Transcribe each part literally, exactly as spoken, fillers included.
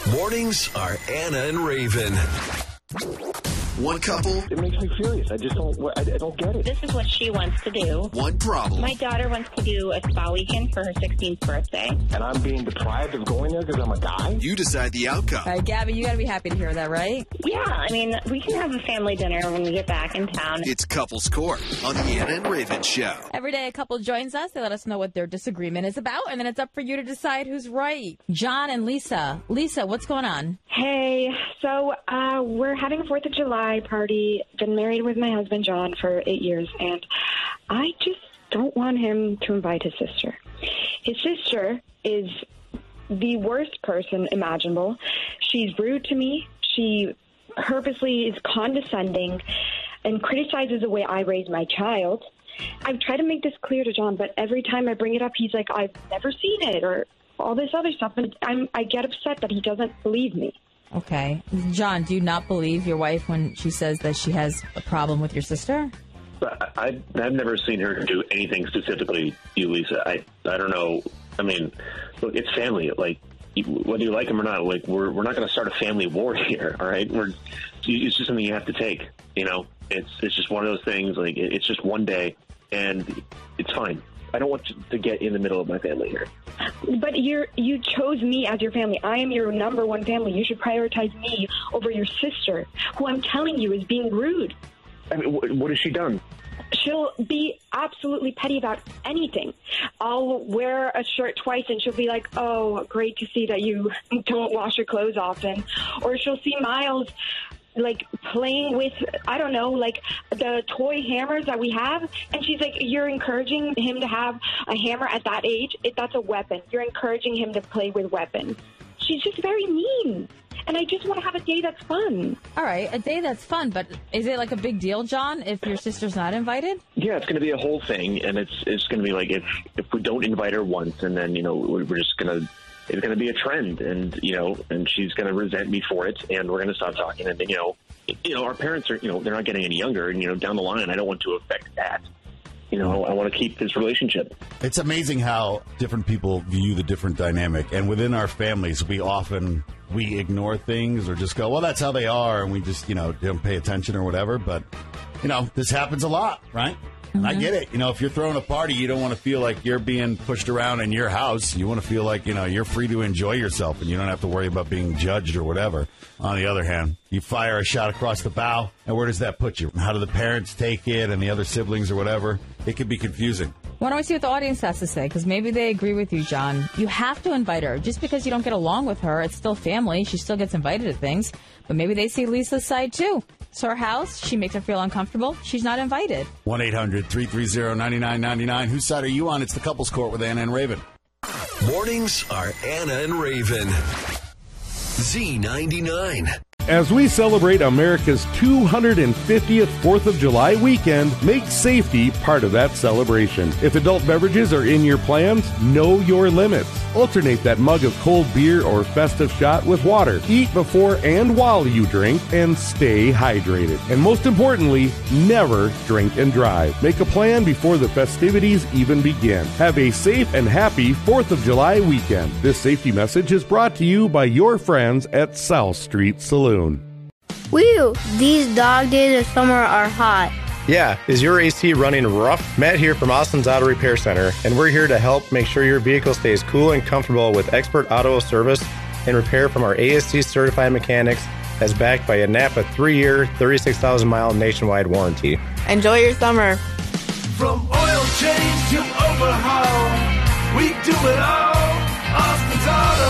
Mornings are Anna and Raven. One couple. It makes me furious. I just don't, I, I don't get it. This is what she wants to do. One problem. My daughter wants to do a spa weekend for her sixteenth birthday. And I'm being deprived of going there because I'm a guy? You decide the outcome. All right, Gabby, you got to be happy to hear that, right? Yeah, I mean, we can have a family dinner when we get back in town. It's Couples Court on the Anna and Raven Show. Every day a couple joins us. They let us know what their disagreement is about, and then it's up for you to decide who's right. John and Lisa. Lisa, what's going on? Hey, so uh, we're having a fourth of July party. Been married with my husband, John, for eight years, and I just don't want him to invite his sister. His sister is the worst person imaginable. She's rude to me. She purposely is condescending and criticizes the way I raise my child. I've tried to make this clear to John, but every time I bring it up, he's like, I've never seen it, or all this other stuff, and I'm, I get upset that he doesn't believe me. Okay. John, do you not believe your wife when she says that she has a problem with your sister? I, I've never seen her do anything specifically, you, Lisa. I, I don't know. I mean, look, it's family. Like, whether you like them or not, like we're we're not going to start a family war here. All right, we're it's just something you have to take. You know, it's it's just one of those things. Like, it's just one day, and it's fine. I don't want to get in the middle of my family here. But you're, you chose me as your family. I am your number one family. You should prioritize me over your sister, who I'm telling you is being rude. I mean, what, what has she done? She'll be absolutely petty about anything. I'll wear a shirt twice and she'll be like, oh, great to see that you don't wash your clothes often. Or she'll see Miles like playing with, I don't know, like the toy hammers that we have. And she's like, you're encouraging him to have a hammer at that age? It, that's a weapon. You're encouraging him to play with weapons. She's just very mean. And I just want to have a day that's fun. All right, a day that's fun, but is it like a big deal, John, if your sister's not invited? Yeah, it's going to be a whole thing, and it's it's going to be like if if we don't invite her once, and then, you know, we're just going to, it's going to be a trend, and, you know, and she's going to resent me for it, and we're going to stop talking, and, you know, you know, our parents are, you know, they're not getting any younger, and, you know, down the line, I don't want to affect that. You know, I want to keep this relationship. It's amazing how different people view the different dynamic. And within our families, we often, we ignore things or just go, well, that's how they are. And we just, you know, don't pay attention or whatever. But, you know, this happens a lot, right? And I get it. You know, if you're throwing a party, you don't want to feel like you're being pushed around in your house. You want to feel like, you know, you're free to enjoy yourself and you don't have to worry about being judged or whatever. On the other hand, you fire a shot across the bow, and where does that put you? How do the parents take it and the other siblings or whatever? It could be confusing. Why don't we see what the audience has to say? Because maybe they agree with you, John. You have to invite her. Just because you don't get along with her, it's still family. She still gets invited to things. But maybe they see Lisa's side, too. It's her house. She makes her feel uncomfortable. She's not invited. one eight hundred three three zero nine nine nine nine. Whose side are you on? It's the Couples Court with Anna and Raven. Mornings are Anna and Raven. Z ninety-nine. As we celebrate America's two hundred fiftieth fourth of July weekend, make safety part of that celebration. If adult beverages are in your plans, know your limits. Alternate that mug of cold beer or festive shot with water. Eat before and while you drink, and stay hydrated. And most importantly, never drink and drive. Make a plan before the festivities even begin. Have a safe and happy fourth of July weekend. This safety message is brought to you by your friends at South Street Saloon. Whew, these dog days of summer are hot. Yeah, is your A C running rough? Matt here from Austin's Auto Repair Center, and we're here to help make sure your vehicle stays cool and comfortable with expert auto service and repair from our A S C certified mechanics, as backed by a Napa three-year, thirty-six thousand mile nationwide warranty. Enjoy your summer. From oil change to overhaul, we do it all. Austin's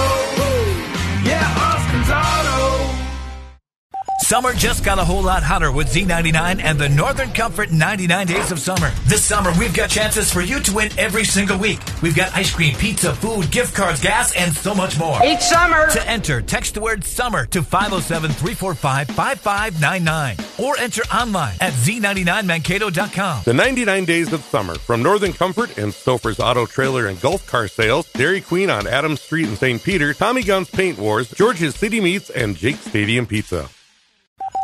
Auto. Yeah, Austin's Auto. Summer just got a whole lot hotter with Z ninety-nine and the Northern Comfort ninety-nine Days of Summer. This summer, we've got chances for you to win every single week. We've got ice cream, pizza, food, gift cards, gas, and so much more. Each summer! To enter, text the word SUMMER to five oh seven, three four five, five five nine nine or enter online at z ninety-nine mankato dot com. The ninety-nine Days of Summer from Northern Comfort and Stouffer's Auto Trailer and Golf Car Sales, Dairy Queen on Adams Street in Saint Peter, Tommy Gunn's Paint Wars, George's City Meats, and Jake's Stadium Pizza.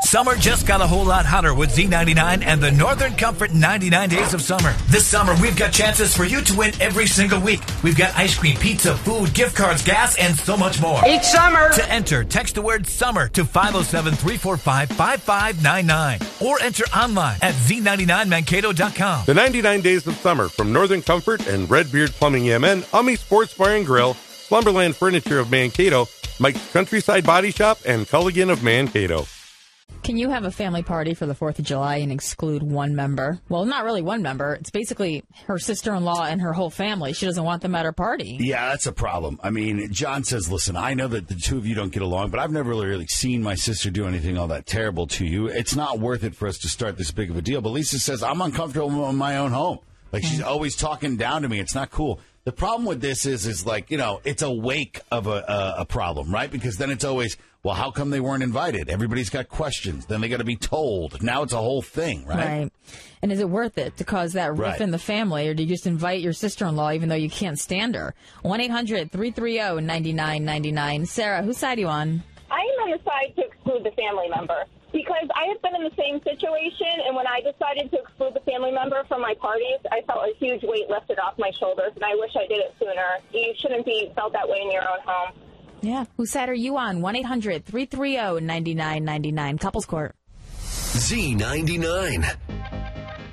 Summer just got a whole lot hotter with Z ninety-nine and the Northern Comfort ninety-nine Days of Summer. This summer, we've got chances for you to win every single week. We've got ice cream, pizza, food, gift cards, gas, and so much more. Each summer! To enter, text the word SUMMER to five oh seven, three four five, five five nine nine or enter online at Z ninety-nine Mankato dot com. The ninety-nine Days of Summer from Northern Comfort and Redbeard Plumbing E M N, Ummy Sports Bar and Grill, Slumberland Furniture of Mankato, Mike's Countryside Body Shop, and Culligan of Mankato. Can you have a family party for the fourth of July and exclude one member? Well, not really one member. It's basically her sister-in-law and her whole family. She doesn't want them at her party. Yeah, that's a problem. I mean, John says, listen, I know that the two of you don't get along, but I've never really, really seen my sister do anything all that terrible to you. It's not worth it for us to start this big of a deal. But Lisa says, I'm uncomfortable in my own home. Like, she's always talking down to me. It's not cool. The problem with this is, is like, you know, it's a wake of a, a, a problem, right? Because then it's always, well, how come they weren't invited? Everybody's got questions. Then they got to be told. Now it's a whole thing, right? Right. And is it worth it to cause that rift Right. in the family, or do you just invite your sister-in-law even though you can't stand her? one eight hundred, three three zero, nine nine nine nine. Sarah, whose side are you on? I am on the side to exclude the family member because I have been in the same situation, and when I decided to exclude the family member from my parties, I felt a huge weight lifted off my shoulders, and I wish I did it sooner. You shouldn't be felt that way in your own home. Yeah. Whose side are you on? one eight hundred, three three zero, nine nine nine nine. Couples Court. Z ninety-nine.